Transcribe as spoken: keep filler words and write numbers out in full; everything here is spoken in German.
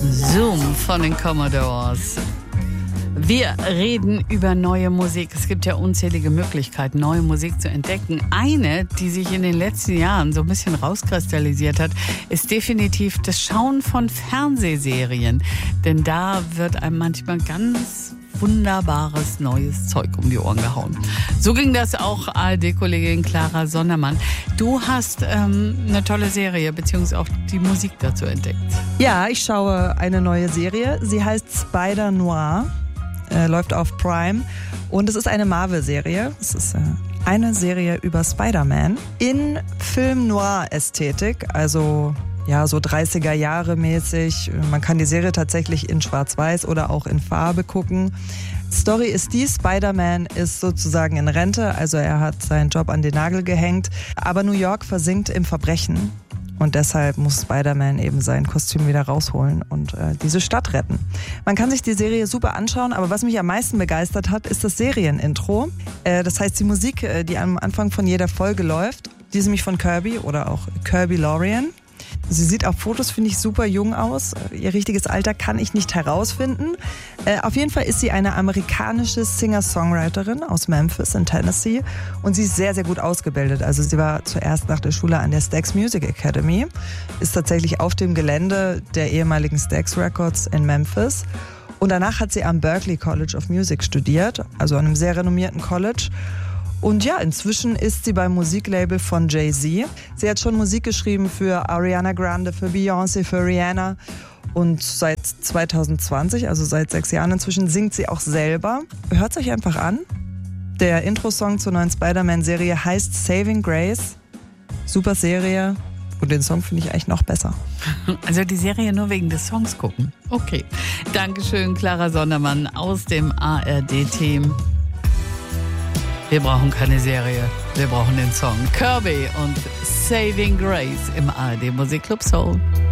Zoom von den Commodores. Wir reden über neue Musik. Es gibt ja unzählige Möglichkeiten, neue Musik zu entdecken. Eine, die sich in den letzten Jahren so ein bisschen rauskristallisiert hat, ist definitiv das Schauen von Fernsehserien. Denn da wird einem manchmal ganz wunderbares neues Zeug um die Ohren gehauen. So ging das auch A R D-Kollegin Clara Sondermann. Du hast ähm, eine tolle Serie bzw. auch die Musik dazu entdeckt. Ja, ich schaue eine neue Serie. Sie heißt Spider-Noir, äh, läuft auf Prime und es ist eine Marvel-Serie. Es ist äh, eine Serie über Spider-Man in Film-Noir-Ästhetik, also ja, so dreißiger Jahre mäßig. Man kann die Serie tatsächlich in Schwarz-Weiß oder auch in Farbe gucken. Story ist die, Spider-Man ist sozusagen in Rente, also er hat seinen Job an den Nagel gehängt. Aber New York versinkt im Verbrechen und deshalb muss Spider-Man eben sein Kostüm wieder rausholen und äh, diese Stadt retten. Man kann sich die Serie super anschauen, aber was mich am meisten begeistert hat, ist das Serienintro. Äh, das heißt, die Musik, die am Anfang von jeder Folge läuft, die ist nämlich von Kirby oder auch Kirby Lorian. Sie sieht auf Fotos, finde ich, super jung aus. Ihr richtiges Alter kann ich nicht herausfinden. Äh, auf jeden Fall ist sie eine amerikanische Singer-Songwriterin aus Memphis in Tennessee und sie ist sehr, sehr gut ausgebildet. Also sie war zuerst nach der Schule an der Stax Music Academy, ist tatsächlich auf dem Gelände der ehemaligen Stax Records in Memphis. Und danach hat sie am Berklee College of Music studiert, also an einem sehr renommierten College. Und ja, inzwischen ist sie beim Musiklabel von Jay-Z. Sie hat schon Musik geschrieben für Ariana Grande, für Beyoncé, für Rihanna. Und seit zwanzig zwanzig, also seit sechs Jahren inzwischen, singt sie auch selber. Hört es euch einfach an. Der Intro-Song zur neuen Spider-Man-Serie heißt Saving Grace. Super Serie. Und den Song finde ich eigentlich noch besser. Also die Serie nur wegen des Songs gucken. Okay. Dankeschön, Clara Sondermann aus dem A R D-Team. Wir brauchen keine Serie, wir brauchen den Song. Kirby und Saving Grace im A R D Musikclub Soul.